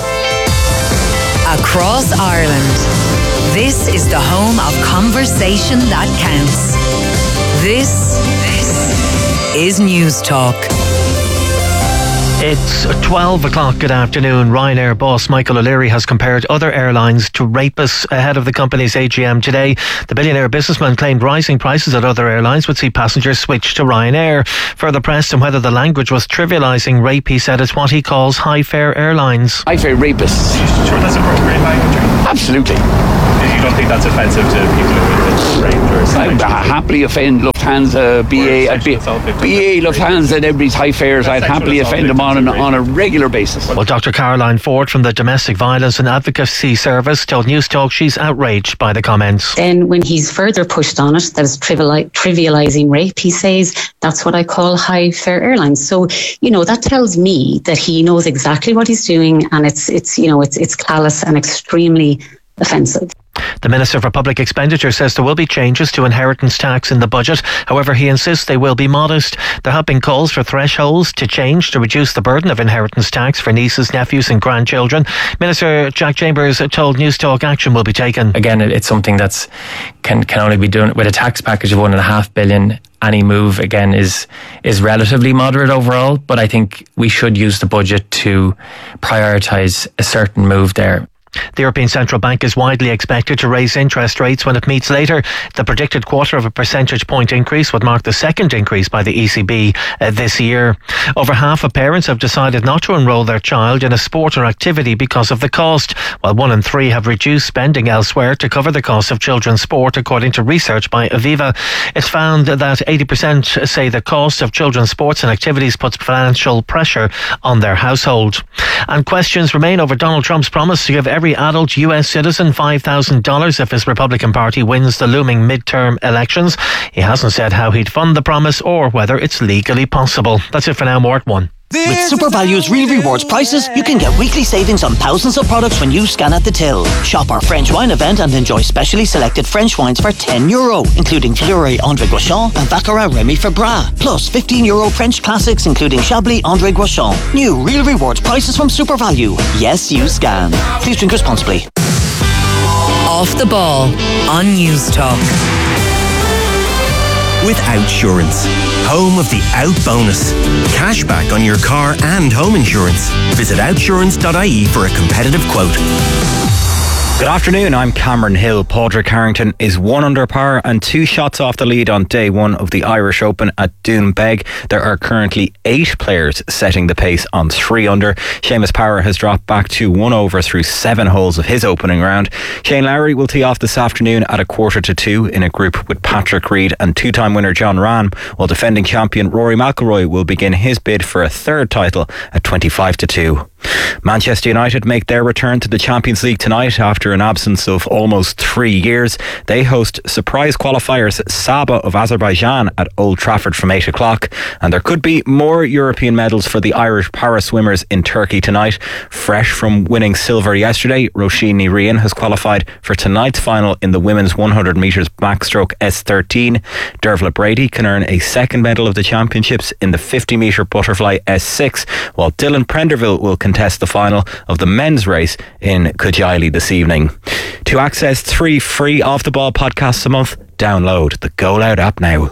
Across Ireland, this is the home of conversation that counts. This, this is News Talk. It's twelve o'clock. Good afternoon. Ryanair boss Michael O'Leary has compared other airlines to rapists ahead of the company's A G M today. The billionaire businessman claimed rising prices at other airlines would see passengers switch to Ryanair. Further pressed on whether the language was trivialising rape, he said it's what he calls high-fare airlines. High-fare rapists. Sure, that's appropriate language. Absolutely. You don't think that's offensive to people who have been raped or I'd happily offend Lufthansa, B A, I'd be, B A, Lufthansa and everybody's high fares. I'd happily offend them on, an, on a regular basis. Well, Doctor Caroline Ford from the Domestic Violence and Advocacy Service told News Talk she's outraged by the comments. Then when he's further pushed on it, that is triviali- trivialising rape, he says, that's what I call high fare airlines. So, you know, that tells me that he knows exactly what he's doing, and it's, it's you know, it's, it's callous and extremely offensive. The Minister for Public Expenditure says there will be changes to inheritance tax in the budget. However, he insists they will be modest. There have been calls for thresholds to change to reduce the burden of inheritance tax for nieces, nephews and grandchildren. Minister Jack Chambers told News Talk action will be taken. Again, it's something that's can can only be done with a tax package of one and a half billion. Any move, again, is is relatively moderate overall, but I think we should use the budget to prioritise a certain move there. The European Central Bank is widely expected to raise interest rates when it meets later. The predicted quarter of a percentage point increase would mark the second increase by the E C B uh, this year. Over half of parents have decided not to enrol their child in a sport or activity because of the cost, while one in three have reduced spending elsewhere to cover the cost of children's sport, according to research by Aviva. It's found that eighty percent say the cost of children's sports and activities puts financial pressure on their household. And questions remain over Donald Trump's promise to give every adult U S citizen five thousand dollars if his Republican Party wins the looming midterm elections. He hasn't said how he'd fund the promise or whether it's legally possible. That's it for now. More at one. With SuperValue's Real Rewards prices, you can get weekly savings on thousands of products when you scan at the till. Shop our French wine event and enjoy specially selected French wines for ten euro, including Fleury André Gauchon and Baccarat Remy Febras. Plus fifteen euro French classics, including Chablis André Gauchon. New Real Rewards prices from SuperValu. Yes, you scan. Please drink responsibly. Off the ball on News Talk. With Outsurance, home of the Out Bonus. Cashback on your car and home insurance. Visit outsurance dot I E for a competitive quote. Good afternoon, I'm Cameron Hill. Padraig Harrington is one under par and two shots off the lead on day one of the Irish Open at Doonbeg. There are currently eight players setting the pace on three under. Seamus Power has dropped back to one over through seven holes of his opening round. Shane Lowry will tee off this afternoon at a quarter to two in a group with Patrick Reed and two-time winner John Rahm, while defending champion Rory McIlroy will begin his bid for a third title at twenty-five to two. Manchester United make their return to the Champions League tonight after an absence of almost three years. They host surprise qualifiers Saba of Azerbaijan at Old Trafford from eight o'clock. And there could be more European medals for the Irish para swimmers in Turkey tonight. Fresh from winning silver yesterday, Roisin Ní Riain has qualified for tonight's final in the women's one hundred metres backstroke S thirteen. Dervla Brady can earn a second medal of the championships in the fifty metre butterfly S six, while Dylan Prenderville will contest the final of the men's race in Kudjili this evening. To access three free Off the Ball podcasts a month, download the Go Loud app now.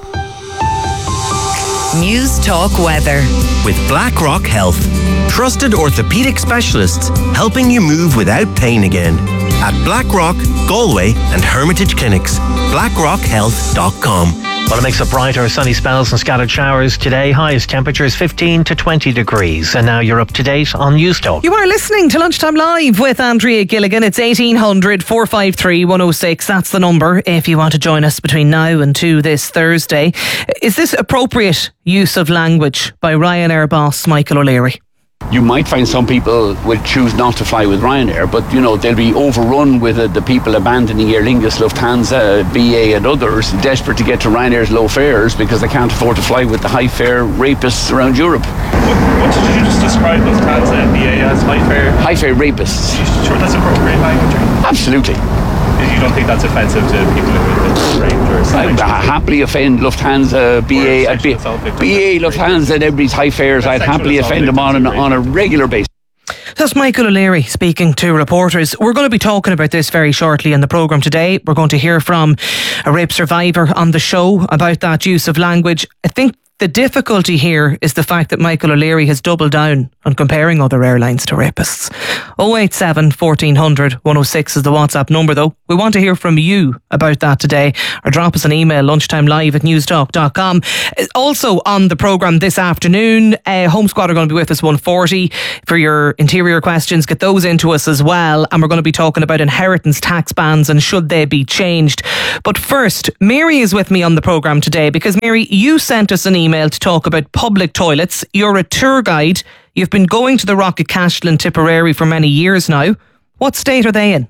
News Talk weather with BlackRock Health. Trusted orthopaedic specialists helping you move without pain again. At BlackRock, Galway and Hermitage Clinics. blackrock health dot com. Well, a mix of brighter sunny spells and scattered showers today. Highest temperatures fifteen to twenty degrees. And now you're up to date on News Talk. You are listening to Lunchtime Live with Andrea Gilligan. It's eighteen hundred, four five three, one oh six. That's the number if you want to join us between now and two this Thursday. Is this appropriate use of language by Ryanair boss Michael O'Leary? You might find some people will choose not to fly with Ryanair, but you know they'll be overrun with uh, the people abandoning Aer Lingus, Lufthansa, B A and others desperate to get to Ryanair's low fares because they can't afford to fly with the high fare rapists around Europe. What, what did you just describe Lufthansa and B A as? High fare? High fare rapists. Are you sure that's appropriate language? Absolutely. You don't think that's offensive to people who are raped or something? I'd happily offend Lufthansa, B A, I'd be, B A, Lufthansa and everybody's high fares. I'd happily offend them on, an, on a regular basis. That's Michael O'Leary speaking to reporters. We're going to be talking about this very shortly in the programme today. We're going to hear from a rape survivor on the show about that use of language. I think the difficulty here is the fact that Michael O'Leary has doubled down on comparing other airlines to rapists. oh eight seven, fourteen hundred, one oh six is the WhatsApp number though. We want to hear from you about that today, or drop us an email, lunchtimelive at newstalk dot com. Also on the programme this afternoon, uh, Home Squad are going to be with us one forty for your interior questions. Get those into us as well, and we're going to be talking about inheritance tax bans and should they be changed. But first, Mary is with me on the programme today because Mary, you sent us an email to talk about public toilets. You're a tour guide. You've been going to the Rocket Cashel in Tipperary for many years now. What state are they in?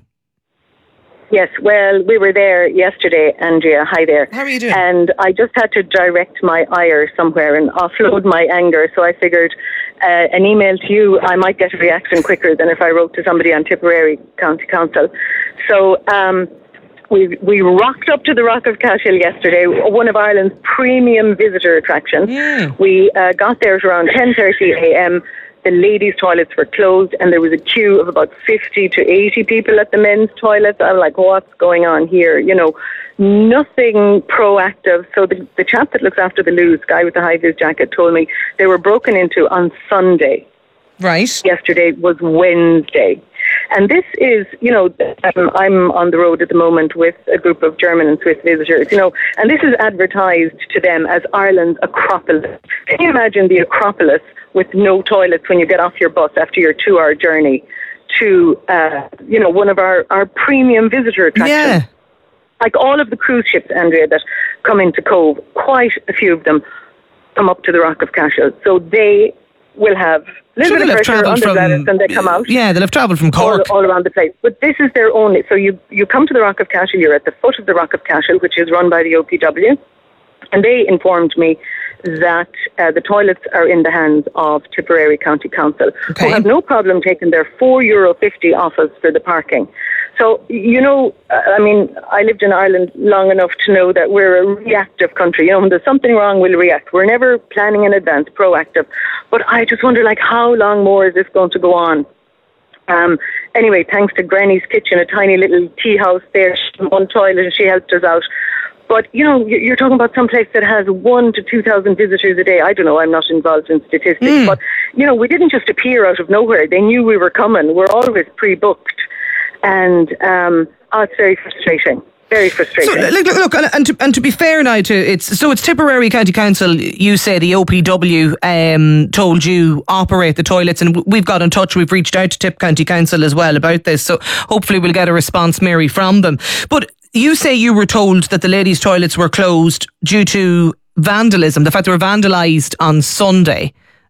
Yes, well, we were there yesterday, Andrea. Hi there. How are you doing? And I just had to direct my ire somewhere and offload my anger, so I figured uh, an email to you, I might get a reaction quicker than if I wrote to somebody on Tipperary County Council. So um, we we rocked up to the Rock of Cashel yesterday, one of Ireland's premium visitor attractions. Mm. We uh, got there at around ten thirty a.m. The ladies' toilets were closed and there was a queue of about fifty to eighty people at the men's toilets. I'm like, what's going on here? You know, nothing proactive. So the, the chap that looks after the loos, guy with the high-vis jacket, told me they were broken into on Sunday. Right. Yesterday was Wednesday. And this is, you know, um, I'm on the road at the moment with a group of German and Swiss visitors, you know, and this is advertised to them as Ireland's Acropolis. Can you imagine the Acropolis with no toilets when you get off your bus after your two-hour journey to, uh, you know, one of our, our premium visitor attractions? Yeah. Like all of the cruise ships, Andrea, that come into Cove, quite a few of them come up to the Rock of Cashel. So they will have a little Sure, bit of pressure on the bladder and they come out. Yeah, they'll have travelled from Cork. All, all around the place. But this is their only... So you, you come to the Rock of Cashel, you're at the foot of the Rock of Cashel, which is run by the O P W. And they informed me that uh, the toilets are in the hands of Tipperary County Council, okay. who have no problem taking their four euro fifty off us for the parking. So, you know, uh, I mean, I lived in Ireland long enough to know that we're a reactive country. You know, when there's something wrong, we'll react. We're never planning in advance, proactive. But I just wonder, like, how long more is this going to go on? Um, anyway, thanks to Granny's Kitchen, a tiny little tea house there, one toilet, and she helped us out. But, you know, you're talking about some place that has one to two thousand visitors a day. I don't know, I'm not involved in statistics. Mm. But, you know, we didn't just appear out of nowhere. They knew we were coming. We're always pre-booked. And um, oh, it's very frustrating. Very frustrating. So, look, look, look and, and, to, and to be fair now, to it's so it's Tipperary County Council. You say the O P W um, told you operate the toilets, and we've got in touch. We've reached out to Tip County Council as well about this. So hopefully we'll get a response, Mary, from them. But you say you were told that the ladies' toilets were closed due to vandalism. The fact they were vandalised on Sunday.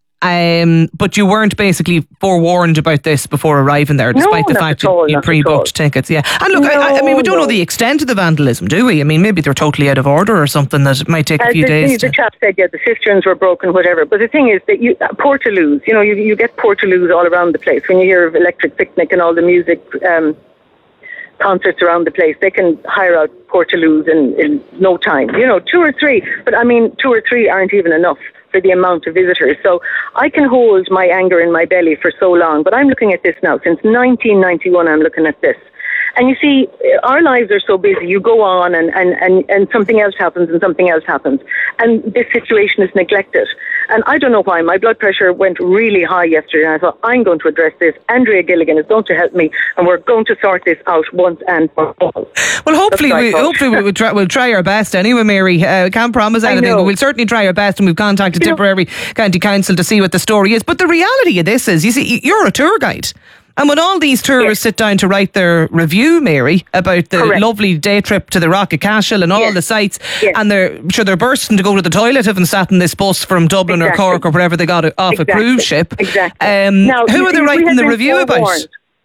Um, but you weren't basically forewarned about this before arriving there, despite no, the fact all, that you pre-booked tickets. Yeah, and look, no, I, I mean, we don't no. know the extent of the vandalism, do we? I mean, maybe they're totally out of order or something that it might take a uh, few the, days. The, to... the chap said, yeah, the cisterns were broken, whatever. But the thing is that you uh, Portaloos, you know, you you get Portaloos all around the place. When you hear of Electric Picnic and all the music um, concerts around the place, they can hire out Portaloos in, in no time. You know, two or three. But I mean, two or three aren't even enough for the amount of visitors. So I can hold my anger in my belly for so long, but I'm looking at this now. Since nineteen ninety-one, I'm looking at this. And you see, our lives are so busy. You go on and, and, and, and something else happens and something else happens. And this situation is neglected. And I don't know why. My blood pressure went really high yesterday. And I thought, I'm going to address this. Andrea Gilligan is going to help me. And we're going to sort this out once and for all. Well, hopefully, we, hopefully we'll, try, we'll try our best anyway, Mary. Uh, can't promise anything, but we'll certainly try our best. And we've contacted you Tipperary know, County Council to see what the story is. But the reality of this is, you see, you're a tour guide. And when all these tourists yes. sit down to write their review, Mary, about the Correct. lovely day trip to the Rock of Cashel and all yes. the sites, yes. and they're sure they're bursting to go to the toilet, haven't sat in this bus from Dublin exactly. or Cork or wherever they got it off exactly. a cruise ship. Exactly. Um, now, who are they writing the review about?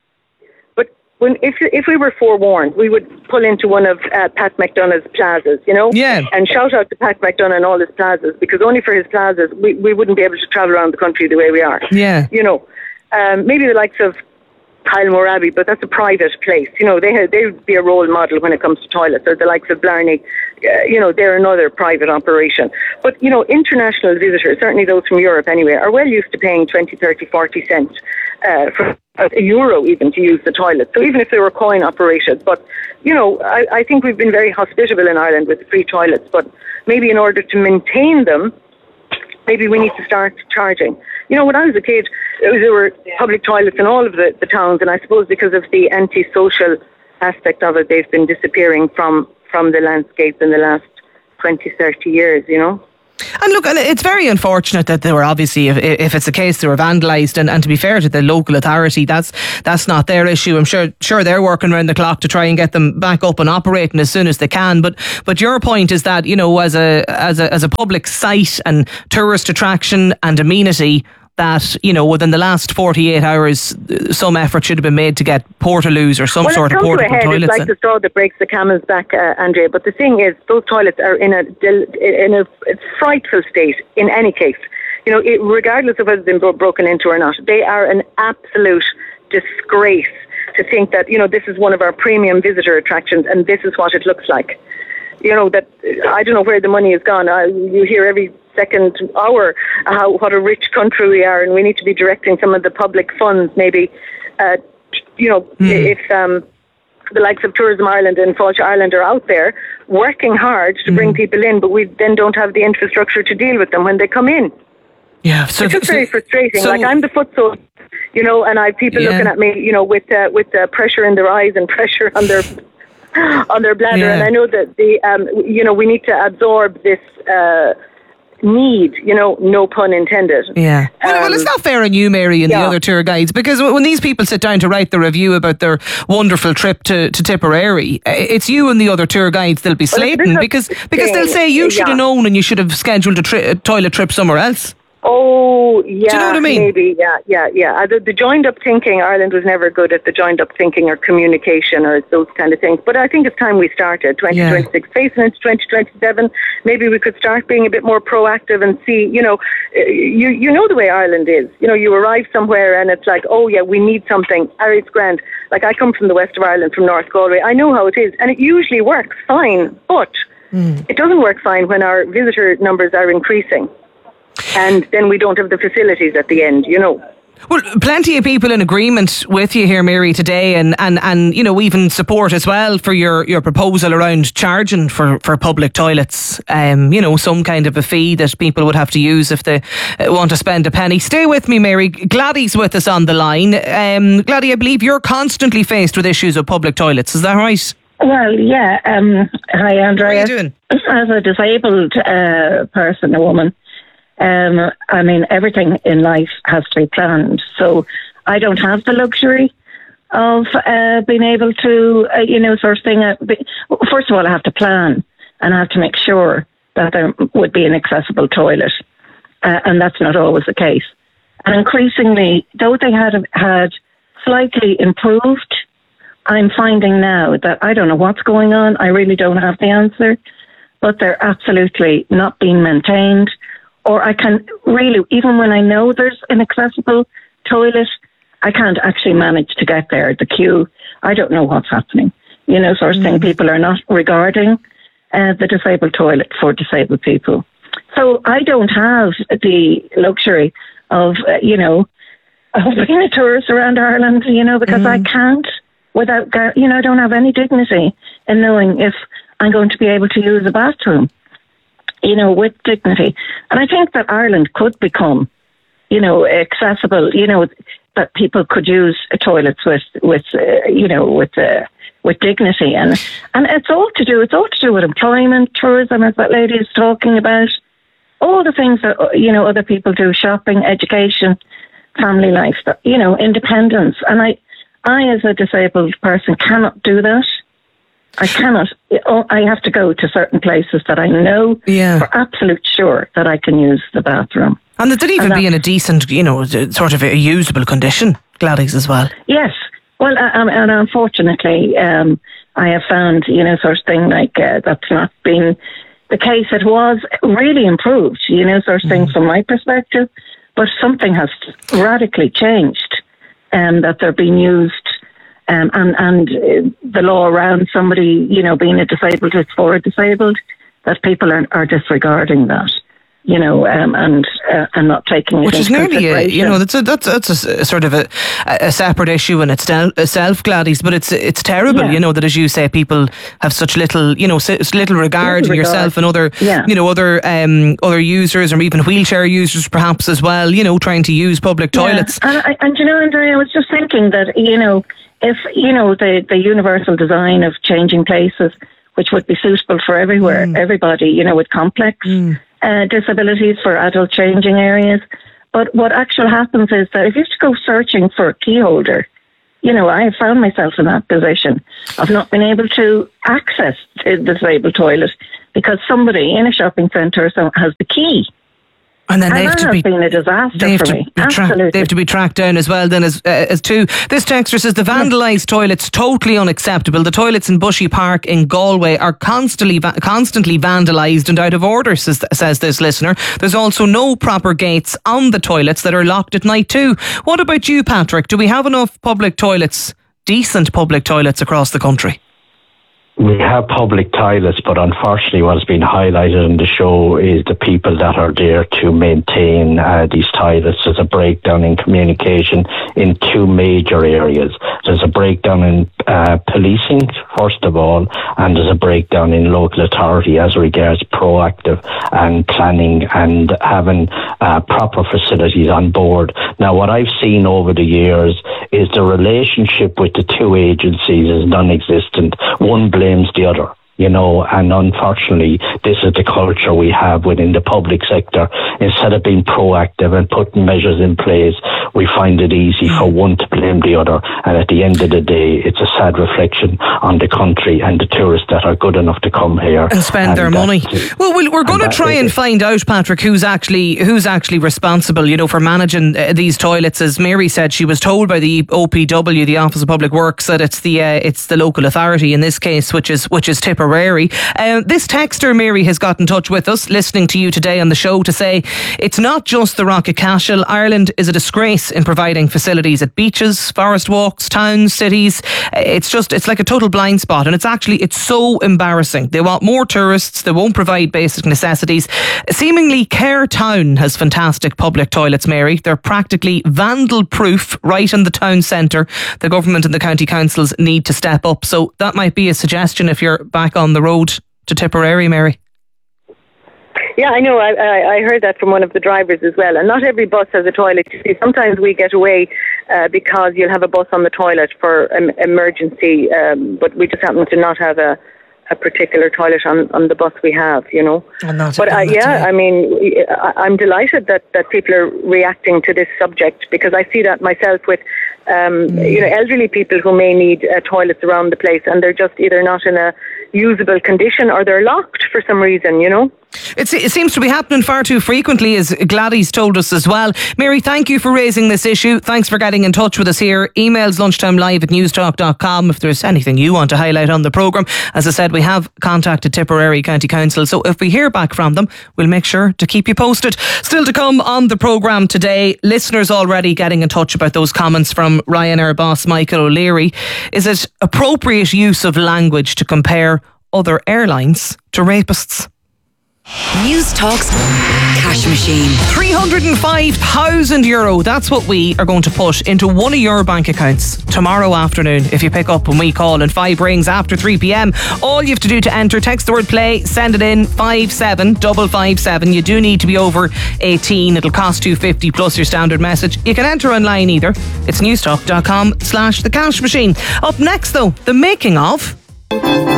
But when if if we were forewarned, we would pull into one of uh, Pat McDonough's plazas, you know, yeah. and shout out to Pat McDonough and all his plazas, because only for his plazas we, we wouldn't be able to travel around the country the way we are. Yeah, you know, um, maybe the likes of Kylemore Abbey, but that's a private place. You know, they they would be a role model when it comes to toilets. Or the likes of Blarney, uh, you know, they're another private operation. But, you know, international visitors, certainly those from Europe anyway, are well used to paying twenty, thirty, forty cents uh, for a euro even to use the toilet. So even if they were coin operated. But, you know, I, I think we've been very hospitable in Ireland with free toilets. But maybe in order to maintain them, maybe we need to start charging. You know, when I was a kid, there were public toilets in all of the, the towns, and I suppose because of the anti-social aspect of it, they've been disappearing from, from the landscape in the last twenty, thirty years, you know. And look, it's very unfortunate that they were obviously, if, if it's the case, they were vandalised. And, and to be fair to the local authority, that's that's not their issue. I'm sure sure they're working around the clock to try and get them back up and operating as soon as they can. But but your point is that, you know, as a as a as a public site and tourist attraction and amenity, that, you know, within the last forty-eight hours, some effort should have been made to get portaloos or some well, sort of portable ahead, toilets. It's like the straw that breaks the camel's back, uh, Andrea. But the thing is, those toilets are in a in a frightful state. In any case, you know, it, regardless of whether they've been broken into or not, they are an absolute disgrace. To think that, you know, this is one of our premium visitor attractions, and this is what it looks like. You know, that I don't know where the money has gone. Uh, you hear every second hour how what a rich country we are, and we need to be directing some of the public funds maybe, uh, you know, mm. if um, the likes of Tourism Ireland and Fáilte Ireland are out there working hard to mm. bring people in, but we then don't have the infrastructure to deal with them when they come in. Yeah, so it's just so, very frustrating. So, like, I'm the foot soldier, you know, and I have people yeah. looking at me, you know, with uh, with uh, pressure in their eyes and pressure on their on their bladder, yeah. and I know that the um, you know, we need to absorb this uh, need, you know, no pun intended. Yeah. Well, um, well, it's not fair on you, Mary, and yeah. the other tour guides, because when these people sit down to write the review about their wonderful trip to, to Tipperary, it's you and the other tour guides they'll be slating, well, because because they'll say you should have yeah. known and you should have scheduled a, tri- a toilet trip somewhere else. Oh, yeah, Do you know what I mean? maybe, yeah, yeah, yeah. Uh, the, the joined-up thinking, Ireland was never good at the joined-up thinking or communication or those kind of things. But I think it's time we started, twenty twenty-six. Yeah. Facing into twenty twenty-seven, maybe we could start being a bit more proactive and see, you know, you you know the way Ireland is. You know, you arrive somewhere and it's like, oh, yeah, we need something. Oh, it's grand. Like, I come from the west of Ireland, from North Galway. I know how it is, and it usually works fine. But mm. it doesn't work fine when our visitor numbers are increasing. And then we don't have the facilities at the end, you know. Well, plenty of people in agreement with you here, Mary, today, and, and, and you know, even support as well for your, your proposal around charging for, for public toilets. Um, you know, some kind of a fee that people would have to use if they want to spend a penny. Stay with me, Mary. Gladdy's with us on the line. Um, Gladdy, I believe you're constantly faced with issues of public toilets. Is that right? Well, yeah. Um, hi, Andrea. How are you doing? As a disabled uh, person, a woman, Um, I mean, everything in life has to be planned. So I don't have the luxury of uh, being able to, uh, you know, sort of thing. Uh, be, first of all, I have to plan and I have to make sure that there would be an accessible toilet. Uh, and that's not always the case. And increasingly, though they had had slightly improved, I'm finding now that I don't know what's going on. I really don't have the answer. But they're absolutely not being maintained. Or I can really, even when I know there's an accessible toilet, I can't actually manage to get there. The queue, I don't know what's happening. You know, sort of thing. People are not regarding uh, the disabled toilet for disabled people. So I don't have the luxury of, uh, you know, of being a tourist around Ireland, you know, because mm. I can't without, you know, I don't have any dignity in knowing if I'm going to be able to use a bathroom, you know, with dignity. And I think that Ireland could become, you know, accessible, you know, that people could use toilets with, with uh, you know, with uh, with dignity. And and it's all to do, it's all to do with employment, tourism, as that lady is talking about, all the things that, you know, other people do, shopping, education, family life, you know, independence. And I, I as a disabled person cannot do that. I cannot. I have to go to certain places that I know yeah. for absolute sure that I can use the bathroom. And that they'd even be in a decent, you know, sort of a usable condition, Gladys, as well. Yes. Well, um, and unfortunately, um, I have found, you know, sort of thing like uh, that's not been the case. It was really improved, you know, sort of thing mm. from my perspective, but something has radically changed, um, that they're being used, um, and and uh, the law around somebody, you know, being a disabled, it's for a disabled, that people are, are disregarding that. You know, um, and uh, and not taking it which into is nearly, a, you know, that's a, that's that's a, a sort of a, a separate issue in itself, Gladys. But it's it's terrible, yeah. you know, that as you say, people have such little, you know, such little regard in yourself and other, yeah. you know, other um, other users or even wheelchair users, perhaps as well. You know, trying to use public toilets. Yeah. And, I, and you know, Andrea, I was just thinking that, you know, if you know the the universal design of changing places, which would be suitable for everywhere, mm. everybody, you know, with complex. Mm. Uh, disabilities for adult changing areas. But what actually happens is that if you have to go searching for a key holder, you know, I have found myself in that position of not being able to access the disabled toilet because somebody in a shopping centre has the key. And then and they have that to be, has been a disaster for me. Tra- Absolutely. they have to be tracked down as well then as, uh, as too. This texter says the vandalised toilets totally unacceptable. The toilets in Bushy Park in Galway are constantly va- constantly vandalised and out of order, says, says this listener. There's also no proper gates on the toilets that are locked at night too. What about you, Patrick? Do we have enough public toilets, decent public toilets across the country? We have public toilets, but unfortunately what's been highlighted in the show is the people that are there to maintain uh, these toilets. There's a breakdown in communication in two major areas. There's a breakdown in uh, policing, first of all, and there's a breakdown in local authority as regards proactive and planning and having uh, proper facilities on board. Now, what I've seen over the years is the relationship with the two agencies is non-existent. One blames the other, you know, and unfortunately this is the culture we have within the public sector. Instead of being proactive and putting measures in place, we find it easy for one to blame the other, and at the end of the day it's a sad reflection on the country and the tourists that are good enough to come here and spend and their money. Well, we're going to try and find out, Patrick, who's actually who's actually responsible, you know, for managing uh, these toilets. As Mary said, she was told by the O P W, the Office of Public Works, that it's the uh, it's the local authority in this case, which is which is Tipperary. Uh, this texter, Mary, has got in touch with us, listening to you today on the show, to say it's not just the Rock of Cashel. Ireland is a disgrace in providing facilities at beaches, forest walks, towns, cities. It's just, it's like a total blind spot, and it's actually, it's so embarrassing. They want more tourists, they won't provide basic necessities. Seemingly Care Town has fantastic public toilets, Mary. They're practically vandal proof right in the town centre. The government and the county councils need to step up. So that might be a suggestion if you're back on the road to Tipperary, Mary. Yeah, I know. I, I, I heard that from one of the drivers as well. And not every bus has a toilet. You see, sometimes we get away uh, because you'll have a bus on the toilet for um, emergency, um, but we just happen to not have a, a particular toilet on, on the bus we have, you know. But uh, yeah, I mean, I, I'm delighted that, that people are reacting to this subject, because I see that myself with um, mm. you know, elderly people who may need uh, toilets around the place, and they're just either not in a usable condition or they're locked for some reason, you know. It's, it seems to be happening far too frequently, as Gladys told us as well. Mary, thank you for raising this issue. Thanks for getting in touch with us here. Emails lunchtimelive at newstalk dot com if there's anything you want to highlight on the programme. As I said, we have contacted Tipperary County Council, so if we hear back from them, we'll make sure to keep you posted. Still to come on the programme today, listeners already getting in touch about those comments from Ryanair boss Michael O'Leary. Is it appropriate use of language to compare other airlines to rapists? News Talk's cash machine. three hundred five thousand euro. That's what we are going to put into one of your bank accounts tomorrow afternoon. If you pick up when we call and five rings after three p.m, all you have to do to enter, text the word play, send it in five seven five five seven. You do need to be over eighteen. It'll cost two fifty plus your standard message. You can enter online either. It's newstalk dot com slash the cash machine. Up next though, the making of